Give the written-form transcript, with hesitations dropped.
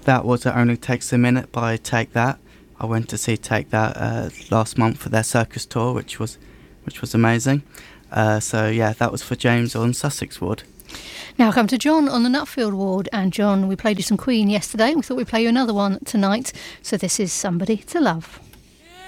that was It Only Takes a Minute by Take That. I went to see Take That last month for their circus tour, which was amazing. So yeah, that was for James on Sussex Ward. Now come to John on the Nutfield Ward. And John, we played you some Queen yesterday. We thought we'd play you another one tonight. So this is Somebody to Love.